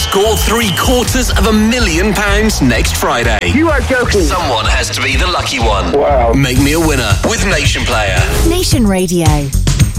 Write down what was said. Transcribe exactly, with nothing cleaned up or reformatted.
score three quarters of a million pounds next Friday. You are joking. Someone has to be the lucky one. Wow. Make me a winner with Nation Player. Nation Radio.